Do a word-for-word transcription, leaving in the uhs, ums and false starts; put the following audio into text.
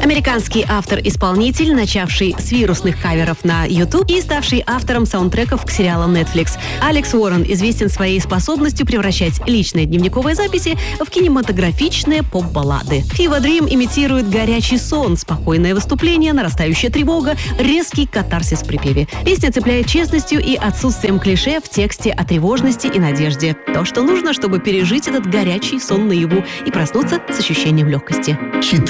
Американский автор-исполнитель, начавший с вирусных каверов на YouTube и ставший автором саундтреков к сериалам Netflix. Алекс Уоррен известен своей способностью превращать личные дневниковые записи в кинематографичные поп-баллады. Fever Dream имитирует горячий сон, спокойное выступление, нарастающая тревога, резкий катарсис в припеве. Песня цепляет честностью и отсутствием клише в тексте о тревожности и надежде. То, что нужно, чтобы пережить этот горячий сон наяву и проснуться с ощущением легкости.